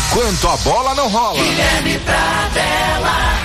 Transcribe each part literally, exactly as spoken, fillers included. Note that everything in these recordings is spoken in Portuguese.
enquanto a bola não rola. Guilherme Pradella.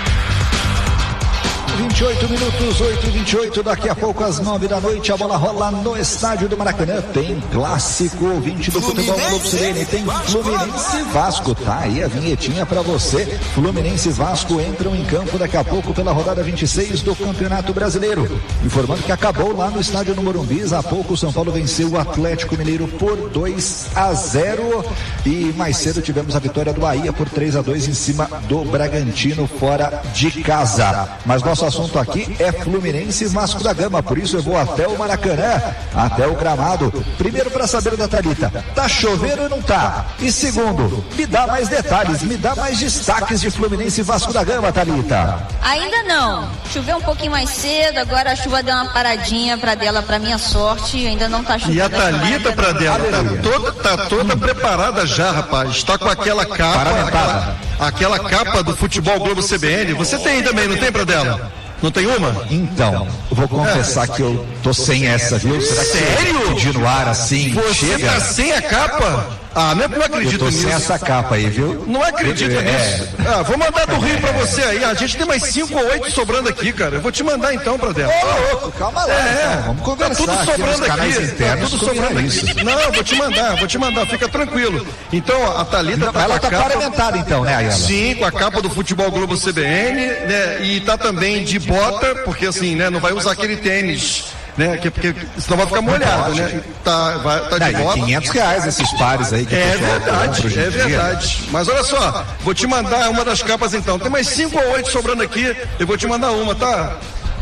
vinte e oito minutos, oito e vinte e oito, daqui a pouco às nove da noite a bola rola no estádio do Maracanã. Tem clássico ouvinte do Futebol Globo Sirene, tem Fluminense e Vasco, tá aí a vinhetinha pra você. Fluminense e Vasco entram em campo daqui a pouco pela rodada vinte e seis do Campeonato Brasileiro. Informando que acabou lá no estádio do Morumbi, há pouco o São Paulo venceu o Atlético Mineiro por dois a zero e mais cedo tivemos a vitória do Bahia por três a dois em cima do Bragantino fora de casa. Mas nosso assunto aqui é Fluminense e Vasco da Gama, por isso eu vou até o Maracanã, até o gramado. Primeiro, para saber da Thalita, tá chovendo ou não tá? E segundo, me dá mais detalhes, me dá mais destaques de Fluminense e Vasco da Gama, Thalita. Ainda não, choveu um pouquinho mais cedo, agora a chuva deu uma paradinha pra dela, pra minha sorte, ainda não tá chovendo. E a Thalita, pra dela, tá toda, tá toda preparada já, rapaz, tá com aquela capa, aquela, aquela capa do Futebol Globo C B N, você tem também, não tem, pra dela? Não tem uma? Então, vou confessar é. que eu tô sem essa, viu? Será Sério? Que no ar assim, você chega? Tá sem a capa? Ah, não, não acredito eu tô nisso. sem essa capa aí, viu? Não acredito é. nisso. Ah, vou mandar do Rio pra você aí. A gente tem mais cinco ou oito sobrando aqui, cara. Eu vou te mandar então pra dentro. Ô, louco, calma lá. É, então. Vamos conversar. Tá tudo sobrando aqui. aqui. Tá tudo sobrando isso. aqui. Não, vou te mandar, vou te mandar. Fica tranquilo. Então, a Thalita tá ela com a tá capa... parabentada então, né, Ayala? Sim, com a capa do Futebol Globo C B N, né? E tá também de bota, porque assim, né? Não vai usar aquele tênis, né? Que, porque senão vai ficar molhado, né? Tá, vai, tá de bota. quinhentos reais esses pares aí. Que é verdade, é verdade. Mas olha só, vou te mandar uma das capas então. Tem mais cinco ou oito sobrando aqui, eu vou te mandar uma, tá?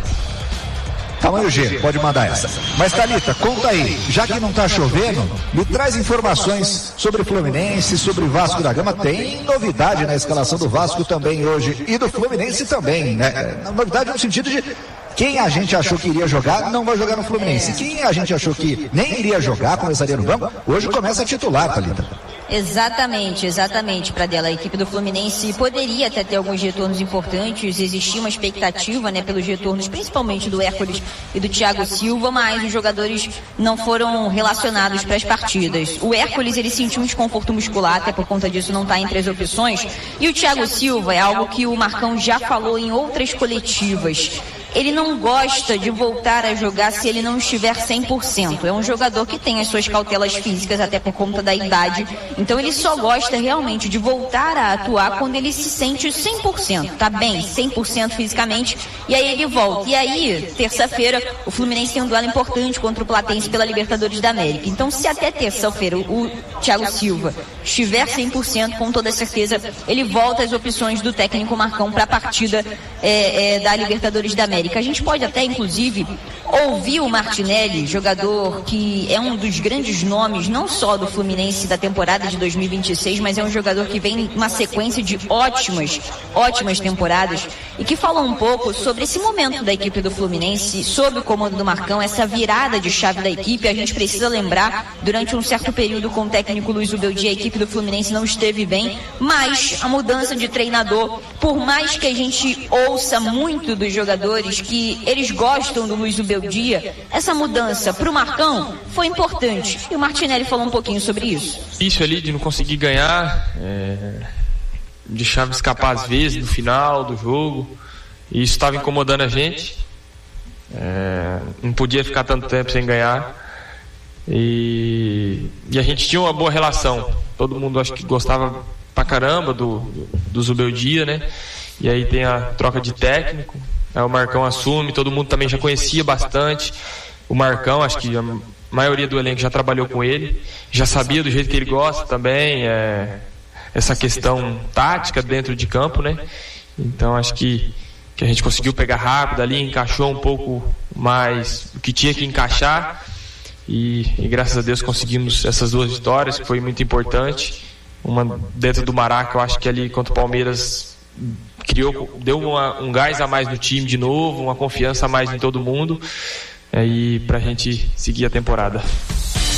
Tamanho G, pode mandar essa. Mas Thalita, conta aí, já que não tá chovendo, me traz informações sobre Fluminense, sobre Vasco da Gama. Tem novidade na escalação do Vasco também hoje e do Fluminense também, né? Novidade no sentido de quem a gente achou que iria jogar, não vai jogar no Fluminense. Quem a gente achou que nem iria jogar, começaria no banco, hoje começa a titular, Thalita. Exatamente, exatamente, Pradella. A equipe do Fluminense poderia até ter alguns retornos importantes, existia uma expectativa, né, pelos retornos, principalmente do Hércules e do Thiago Silva, mas os jogadores não foram relacionados para as partidas. O Hércules, ele sentiu um desconforto muscular, até por conta disso não está entre as opções, e o Thiago Silva é algo que o Marcão já falou em outras coletivas. Ele não gosta de voltar a jogar se ele não estiver cem por cento. É um jogador que tem as suas cautelas físicas, até por conta da idade. Então ele só gosta realmente de voltar a atuar quando ele se sente cem por cento. Tá bem, cem por cento fisicamente. E aí ele volta. E aí, terça-feira, o Fluminense tem um duelo importante contra o Platense pela Libertadores da América. Então se até terça-feira o Thiago Silva estiver cem por cento, com toda certeza, ele volta às opções do técnico Marcão para a partida é, é, da Libertadores da América. A gente pode até, inclusive, ouvir o Martinelli, jogador que é um dos grandes nomes, não só do Fluminense da temporada de dois mil e vinte e seis, mas é um jogador que vem uma sequência de ótimas, ótimas temporadas, e que fala um pouco sobre esse momento da equipe do Fluminense, sob o comando do Marcão, essa virada de chave da equipe. A gente precisa lembrar, durante um certo período com o técnico Luiz Ubeldia, a equipe do Fluminense não esteve bem, mas a mudança de treinador, por mais que a gente ouça muito dos jogadores que eles gostam do Luiz Ubeldia, essa mudança para o Marcão foi importante. E o Martinelli falou um pouquinho sobre isso. Isso ali de não conseguir ganhar, é, de chave escapar às vezes no final do jogo, e isso estava incomodando a gente. É, não podia ficar tanto tempo sem ganhar. E, e a gente tinha uma boa relação. Todo mundo acho que gostava pra caramba do, do, do Zubeldia, né? E aí tem a troca de técnico, aí o Marcão assume, todo mundo também já conhecia bastante o Marcão, acho que a maioria do elenco já trabalhou com ele, já sabia do jeito que ele gosta também, é, essa questão tática dentro de campo, né? Então acho que, que a gente conseguiu pegar rápido ali, encaixou um pouco mais o que tinha que encaixar. E, e graças a Deus conseguimos essas duas vitórias, que foi muito importante. Uma dentro do Maraca, eu acho que ali contra o Palmeiras criou, deu uma, um gás a mais no time de novo, uma confiança a mais em todo mundo, é, e pra gente seguir a temporada.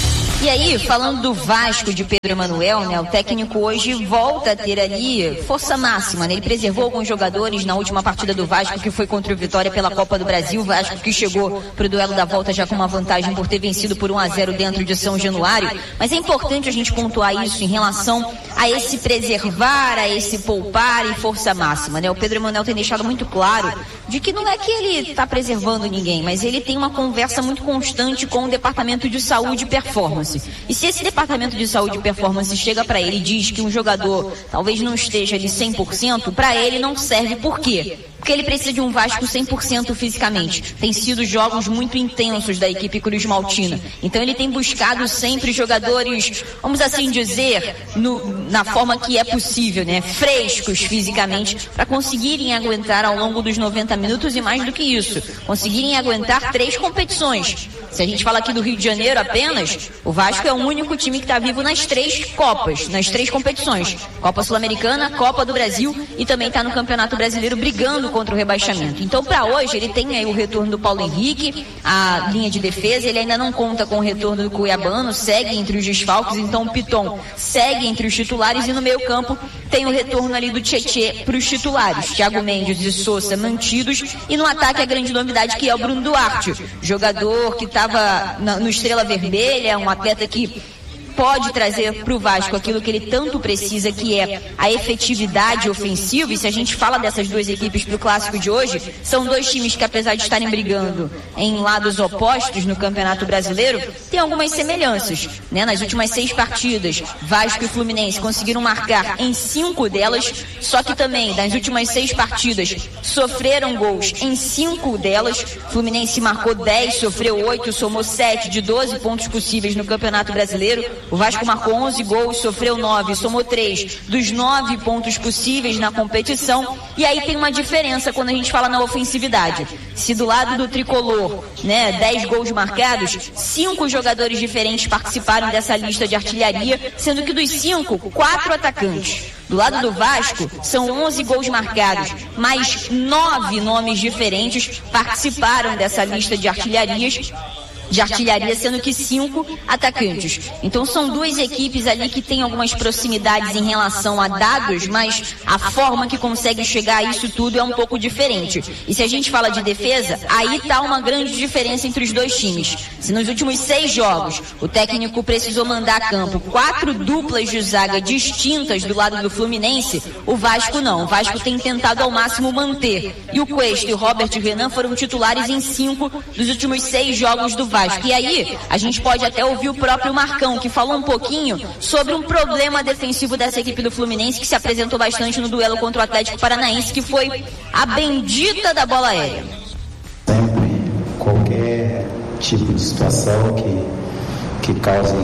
E aí, falando do Vasco de Pedro Emanuel, né, o técnico hoje volta a ter ali força máxima, né? Ele preservou alguns jogadores na última partida do Vasco, que foi contra o Vitória pela Copa do Brasil. O Vasco que chegou pro duelo da volta já com uma vantagem por ter vencido por um a zero dentro de São Januário. Mas é importante a gente pontuar isso em relação a esse preservar, a esse poupar e força máxima, né? O Pedro Emanuel tem deixado muito claro de que não é que ele está preservando ninguém, mas ele tem uma conversa muito constante com o Departamento de Saúde e Performance. E se esse Departamento de Saúde e Performance chega para ele e diz que um jogador talvez não esteja ali cem por cento, para ele não serve. Por quê? Porque ele precisa de um Vasco cem por cento fisicamente. Tem sido jogos muito intensos da equipe Cruz Maltina. Então ele tem buscado sempre jogadores, vamos assim dizer, no, na forma que é possível, né? Frescos fisicamente, para conseguirem aguentar ao longo dos noventa minutos e mais do que isso, conseguirem aguentar três competições. Se a gente fala aqui do Rio de Janeiro apenas, o Vasco é o único time que está vivo nas três Copas, nas três competições. Copa Sul-Americana, Copa do Brasil e também está no Campeonato Brasileiro brigando contra o rebaixamento. Então, para hoje, ele tem aí o retorno do Paulo Henrique, a linha de defesa, ele ainda não conta com o retorno do Cuiabano, segue entre os desfalques, então o Piton segue entre os titulares e no meio campo tem o retorno ali do Tietê para os titulares, Thiago Mendes e Sousa mantidos, e no ataque a grande novidade que é o Bruno Duarte, jogador que estava no Estrela Vermelha, um atleta que pode trazer para o Vasco aquilo que ele tanto precisa, que é a efetividade ofensiva. E se a gente fala dessas duas equipes para o clássico de hoje, são dois times que, apesar de estarem brigando em lados opostos no Campeonato Brasileiro, tem algumas semelhanças, né? Nas últimas seis partidas, Vasco e Fluminense conseguiram marcar em cinco delas, só que também, nas últimas seis partidas, sofreram gols em cinco delas. Fluminense marcou dez, sofreu oito, somou sete de doze pontos possíveis no Campeonato Brasileiro. O Vasco marcou onze gols, sofreu nove, somou três dos nove pontos possíveis na competição. E aí tem uma diferença quando a gente fala na ofensividade. Se do lado do tricolor, né, dez gols marcados, cinco jogadores diferentes participaram dessa lista de artilharia, sendo que dos cinco, quatro atacantes. Do lado do Vasco, são onze gols marcados, mais nove nomes diferentes participaram dessa lista de artilharias. de artilharia, sendo que cinco atacantes. Então são duas equipes ali que têm algumas proximidades em relação a dados, mas a forma que consegue chegar a isso tudo é um pouco diferente. E se a gente fala de defesa, aí está uma grande diferença entre os dois times. Se nos últimos seis jogos o técnico precisou mandar a campo quatro duplas de zaga distintas do lado do Fluminense, o Vasco não. O Vasco tem tentado ao máximo manter. E o Cuesta e o Robert Renan foram titulares em cinco dos últimos seis jogos do Vasco. E aí, a gente pode até ouvir o próprio Marcão, que falou um pouquinho sobre um problema defensivo dessa equipe do Fluminense, que se apresentou bastante no duelo contra o Atlético Paranaense, que foi a bendita da bola aérea. Sempre, qualquer tipo de situação que, que cause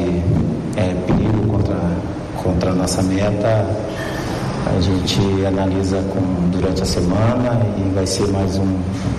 é, perigo contra, contra a nossa meta, a gente analisa com, durante a semana, e vai ser mais um,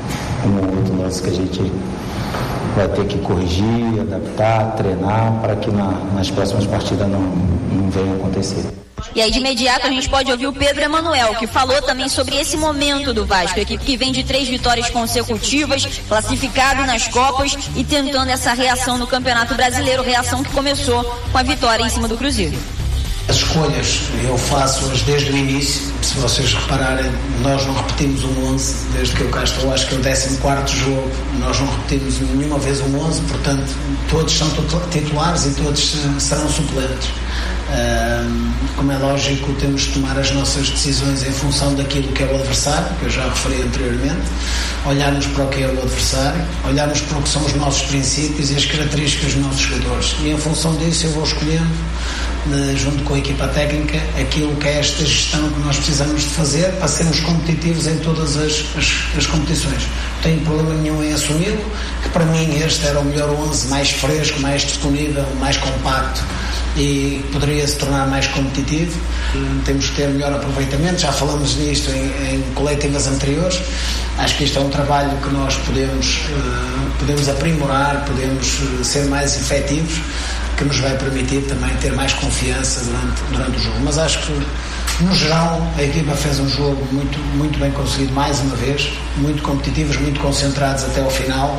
um outro lance que a gente vai ter que corrigir, adaptar, treinar, para que na, nas próximas partidas não, não venha acontecer. E aí de imediato a gente pode ouvir o Pedro Emanuel, que falou também sobre esse momento do Vasco, a equipe que vem de três vitórias consecutivas, classificado nas Copas e tentando essa reação no Campeonato Brasileiro, reação que começou com a vitória em cima do Cruzeiro. As escolhas eu faço-as desde o início. Se vocês repararem, nós não repetimos um onze desde que eu cá estou. Acho que é o décimo quarto jogo. Nós não repetimos nenhuma vez um onze, portanto, todos são titulares e todos serão suplentes. Um, como é lógico, temos de tomar as nossas decisões em função daquilo que é o adversário, que eu já referi anteriormente, olharmos para o que é o adversário, olharmos para o que são os nossos princípios e as características dos nossos jogadores, e em função disso eu vou escolhendo, junto com a equipa técnica, aquilo que é esta gestão que nós precisamos de fazer para sermos competitivos em todas as, as, as competições. Não tenho problema nenhum em assumi-lo, que para mim este era o melhor onze, mais fresco, mais disponível, mais compacto, e poderia se tornar mais competitivo. Temos que ter melhor aproveitamento, já falamos nisto em, em coletivas anteriores. Acho que isto é um trabalho que nós podemos, uh, podemos aprimorar, podemos uh, ser mais efetivos, que nos vai permitir também ter mais confiança durante, durante o jogo. Mas acho que, no geral, a equipa fez um jogo muito, muito bem conseguido, mais uma vez, muito competitivos, muito concentrados até ao final.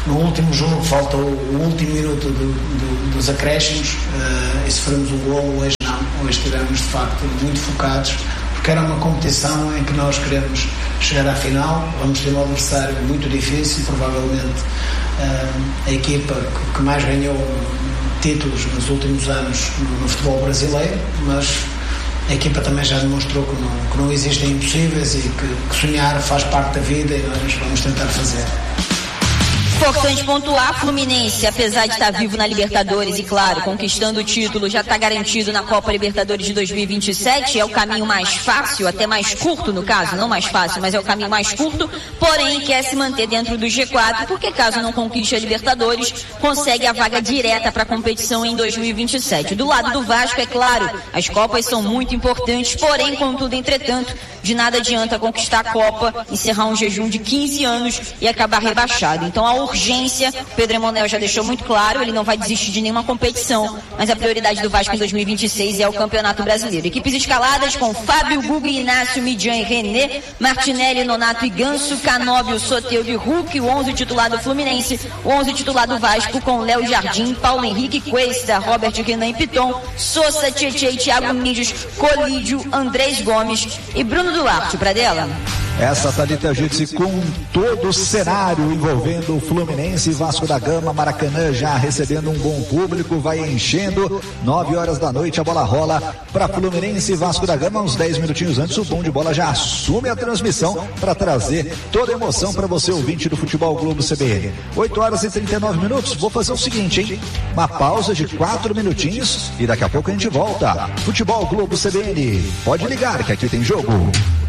no último jogo, falta o, o último minuto do, do, dos acréscimos, uh, e sofremos um golo. Hoje não, hoje estivemos de facto muito focados, porque era uma competição em que nós queremos chegar à final. Vamos ter um adversário muito difícil, provavelmente uh, a equipa que, que mais ganhou títulos nos últimos anos no, no futebol brasileiro, mas a equipa também já demonstrou que não, que não existem impossíveis e que, que sonhar faz parte da vida, e nós vamos tentar fazer. Importante pontuar, Fluminense, apesar de estar vivo na Libertadores e, claro, conquistando o título, já está garantido na Copa Libertadores de dois mil e vinte e sete, é o caminho mais fácil, até mais curto no caso, não mais fácil, mas é o caminho mais curto, porém quer se manter dentro do G quatro, porque caso não conquiste a Libertadores, consegue a vaga direta para a competição em dois mil e vinte e sete. Do lado do Vasco, é claro, as Copas são muito importantes, porém, contudo, entretanto, de nada adianta conquistar a Copa, encerrar um jejum de quinze anos e acabar rebaixado. Então a urgência, Pedro Emanuel já deixou muito claro, ele não vai desistir de nenhuma competição, mas a prioridade do Vasco em dois mil e vinte e seis é o Campeonato Brasileiro. Equipes escaladas com Fábio, Guga, Inácio, Midian e René, Martinelli, Nonato e Ganso, Canóbio, Soteldo e Hulk, o onze titular do Fluminense, o onze titular do Vasco com Léo Jardim, Paulo Henrique, Cuesta, Robert, Renan e Piton, Sousa, Tietê, Thiago Mídios, Colídio, Andrés Gomes e Bruno Duarte. Pra dela. Essa Thalita Jitsi com todo o cenário envolvendo o Fluminense e Vasco da Gama. Maracanã já recebendo um bom público, vai enchendo. Nove horas da noite a bola rola para Fluminense e Vasco da Gama. Uns dez minutinhos antes o Bom de Bola já assume a transmissão para trazer toda a emoção para você, ouvinte do Futebol Globo C B N. oito horas e trinta e nove minutos. Vou fazer o seguinte, hein? Uma pausa de quatro minutinhos e daqui a pouco a gente volta. Futebol Globo C B N. Pode ligar que aqui tem jogo.